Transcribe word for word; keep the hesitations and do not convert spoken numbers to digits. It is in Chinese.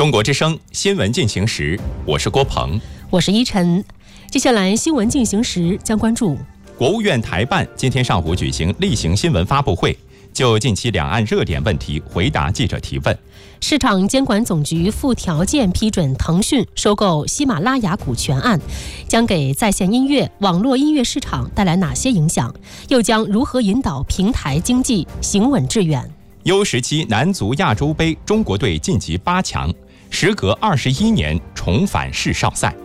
中国之声新闻进行时，我是郭鹏， 我是依晨。接下来新闻进行时将关注： 国务院台办今天上午举行例行新闻发布会，就近期两岸热点问题回答记者提问。 市场监管总局附条件批准腾讯收购喜马拉雅股权案，将给在线音乐、网络音乐市场带来哪些影响？又将如何引导平台经济行稳致远 ？U 十七男足亚洲杯中国队晋级八强，时隔二十一年重返世少赛。